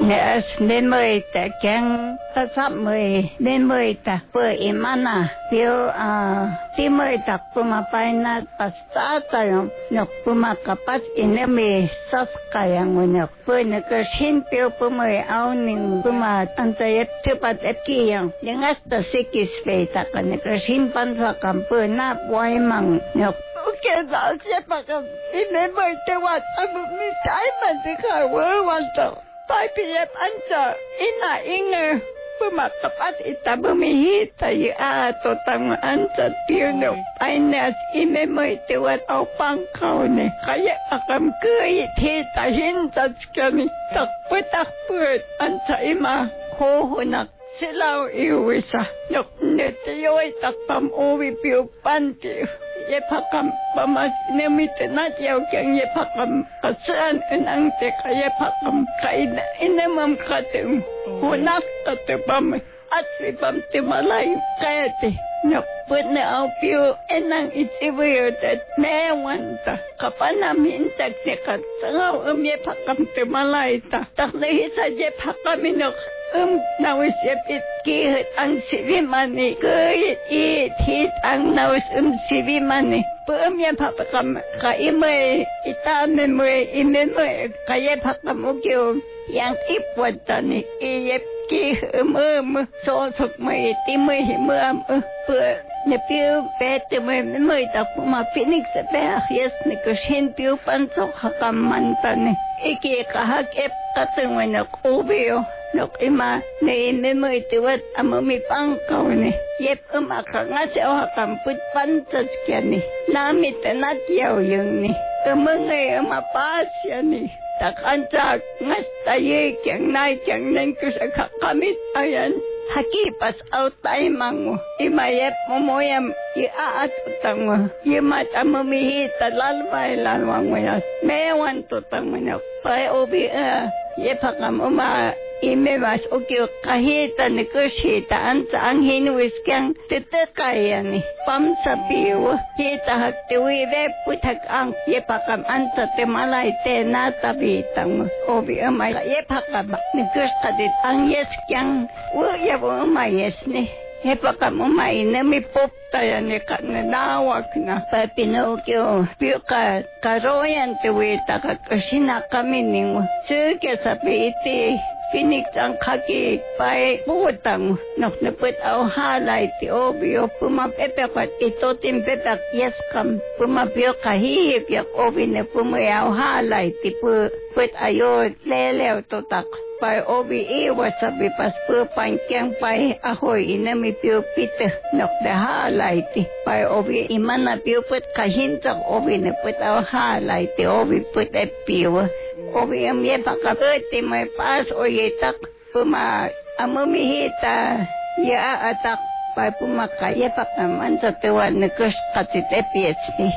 nên mời ta chẳng ta sắp mời nên mời ta bữa imana biểu ti mời ta puma paina pasta ta nhok puma kapas inemi sas kaya ngonyok bữa này cái xin biểu puma ao ning puma antayet tepat etkiyang yang hasta sikis peta cái xin pansa kampu na buai mang nhok cái đó sẽ bắt gặp nên mời ta wat anh mình trái mình thì khai vỡ hoàn toàn tại vì anh sợ ina inge puma kapat ita bumihita ya to tang an sa tino ainas ime mai te wat au pang kau ne kaya akam kui thi ta hin ta skani tak putak put an sa ima ho honak silaw iwisa nok ne te yoi tak pam ovi piu panti ye pakam pamas ne mit na yau kyang ye pakam kasan enang te kaya pakam kaina inemam katem honak te pam atri pam te malai kaya te nok put ne au piu enang itiwe te me wanta kapana min tak te kat ngau ye pakam te malai ta tak ne hisa ye pakam nok nawis epit ki ang sivimani kuyit it ang nawis sivimani pumya papakam ka imay itame mo imeme kaya pakam ukyo yang ipwatani iyep ki sosok mo itimay himam pu ne piu pete mo ta kuma phoenix pe yes ne kushin piu pansok hakamantani iki kahak ep katungwana kubyo nok ima ne mo itiwat amami pangkaw ne yep makangase o hakamput pantas kyani namit na tiyaw yung ni umangay mapasya ni takansak ngas tayo kyang nai kyang nang kusakamit ayan hakipas au tay mango imayep momoyam iaat utang yimat amamihita lalbay lalwang wayas mewan tutang manok pay obi yepakam imewas ukyo kahita ni kushita ansa ang hinuwis kyang titikaya ni pamsabiw hita haktiwi putak ang yepakam ansa timalay te natabitang obi yepakam ni kushkadit ang yes kyang uyabo umayes ni yepakam na mi popta yan kanadawak na Pinocchio piuka karoyan tiwita kakasina kami ningo sige sabi iti Phoenix ang kaki pay butang nok naput au halay ti obyo pumapepekat ito timpepak yes kam pumapyo kahihip yak obi na pumayaw halay ti put ayo lelew totak pay obi iwas sabi pas pangkyang pay ahoy inami piu pita nok da halay ti pay obi imana piu put kahintak obi na put au halay ti obi put e piu obi am ye pakapete may pas o yetak puma amumihita ya atak pay pumakaya pakaman sa tuwan na kus katitepiets ni